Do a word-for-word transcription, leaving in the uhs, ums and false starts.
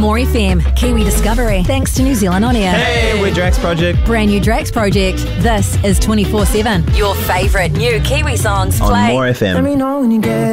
More F M, Kiwi Discovery, thanks to New Zealand On Air. Hey, we're Drax Project. Brand new Drax Project. This is twenty-four seven. Your favourite new Kiwi songs On play. More F M. Let me know when you get